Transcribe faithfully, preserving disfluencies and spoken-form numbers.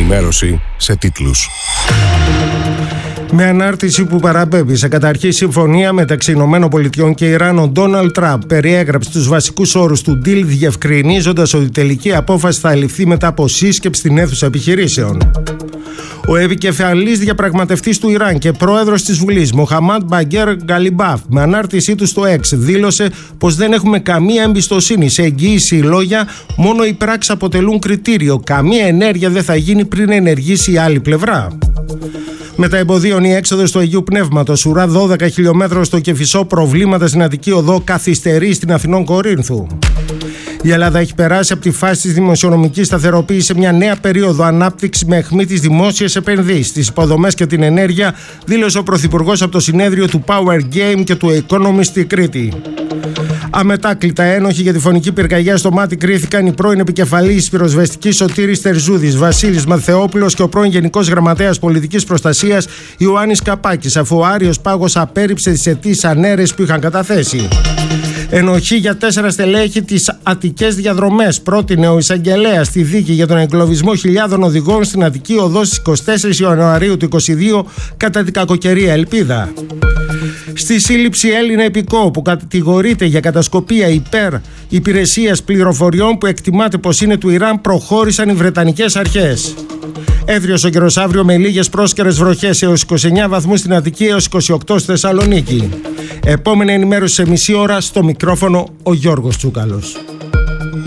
Ενημέρωση σε τίτλους. Με ανάρτηση που παραπέμπει σε καταρχή συμφωνία μεταξύ Ηνωμένων Πολιτειών και Ιράν, ο Ντόναλντ Τραμπ περιέγραψε τους βασικούς όρους του deal, διευκρινίζοντας ότι η τελική απόφαση θα ληφθεί μετά από σύσκεψη στην αίθουσα επιχειρήσεων. Ο επικεφαλής διαπραγματευτής του Ιράν και πρόεδρος της Βουλής, Μοχαμάντ Μπαγκέρ Γκαλιμπάφ, με ανάρτησή του στο X, δήλωσε πως δεν έχουμε καμία εμπιστοσύνη σε εγγύηση ή λόγια, μόνο οι πράξεις αποτελούν κριτήριο. Καμία ενέργεια δεν θα γίνει πριν ενεργήσει η άλλη πλευρά. Μετά εμποδίων η έξοδος του Αγίου Πνεύματος, ουρά δώδεκα χιλιόμετρων στο Κεφισό, προβλήματα στην Αττική Οδό, καθυστερεί στην Αθηνών Κορίνθου. Η Ελλάδα έχει περάσει από τη φάση της δημοσιονομικής σταθεροποίησης σε μια νέα περίοδο ανάπτυξης με αιχμή τις δημόσιες επενδύσεις, στις υποδομές και την ενέργεια, δήλωσε ο Πρωθυπουργός από το συνέδριο του Power Game και του Economist στη Κρήτη. Αμετάκλητα ένοχοι για τη φωνική πυρκαγιά στο μάτι κρίθηκαν η πρώην επικεφαλής της πυροσβεστικής Σωτήρης Τερζούδης, Βασίλης Μαθεόπουλος, και ο πρώην Γενικός Γραμματέας Πολιτικής Προστασίας Ιωάννης Καπάκης, αφού ο Άριος Πάγος απέρριψε τις αιτήσεις ανέρες που είχαν καταθέσει. Ενοχή για τέσσερα στελέχη τις Αττικές Διαδρομές, πρότεινε ο εισαγγελέας στη δίκη για τον εγκλωβισμό χιλιάδων οδηγών στην Αττική Οδό στις είκοσι τέσσερις Ιανουαρίου του είκοσι δύο κατά την κακοκαιρία Ελπίδα. Στη σύλληψη Έλληνα υπηκόου που κατηγορείται για κατασκοπία υπέρ υπηρεσίας πληροφοριών που εκτιμάται πως είναι του Ιράν, προχώρησαν οι Βρετανικές αρχές. Έθριος ο καιρός αύριο με λίγες πρόσκαιρες βροχές έως είκοσι εννέα βαθμούς στην Αττική έως είκοσι οκτώ στη Θεσσαλονίκη. Επόμενη ενημέρωση σε μισή ώρα, στο μικρόφωνο ο Γιώργος Τσούκαλος.